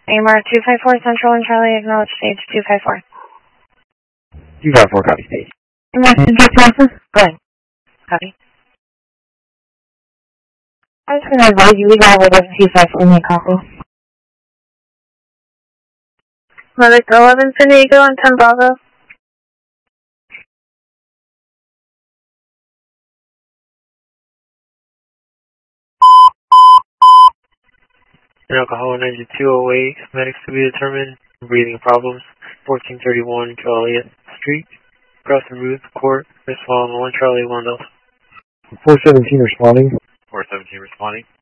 AMR 254 Central and Charlie, acknowledge stage 254. 254, copy stage. AMR Central Alpha? Go ahead. Copy. I'm just going to advise you, we got over 254 in the copy. Medic 11 San Diego and 10 Bravo. Alcohol energy 208, medics to be determined, breathing problems, 1431 Joliet Street, Crossing Ruth Court, Westfall, 1 Charlie 1 Delta. 417 responding. 417 responding.